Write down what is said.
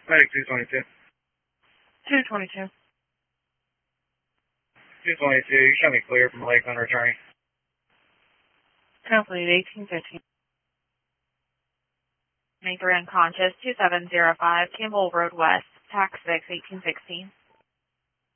Medic 222. 222. 222, you show me clear from Lakeland returning. Complete 1815. Maker unconscious, 2705, Campbell Road West, TAC 6, 1816.